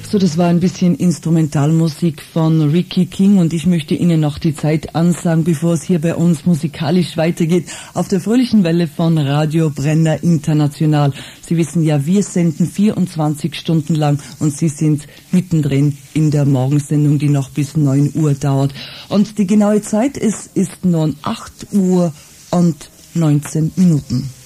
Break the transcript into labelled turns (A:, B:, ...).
A: So, das war ein bisschen Instrumentalmusik von Ricky King und ich möchte Ihnen noch die Zeit ansagen, bevor es hier bei uns musikalisch weitergeht, auf der fröhlichen Welle von Radio Brenner International. Sie wissen ja, wir senden 24 Stunden lang und Sie sind mittendrin in der Morgensendung, die noch bis 9 Uhr dauert. Und die genaue Zeit ist nun 8 Uhr und 19 Minuten.